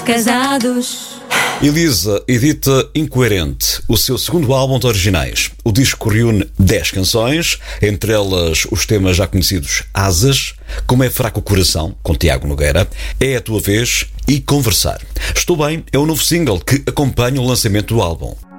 casados. Elisa edita Incoerente, o seu segundo álbum de originais. O disco reúne 10 canções, entre elas os temas já conhecidos Asas, Como é Fraco o Coração, com Tiago Nogueira, É a Tua Vez e Conversar. Estou Bem é o novo single que acompanha o lançamento do álbum.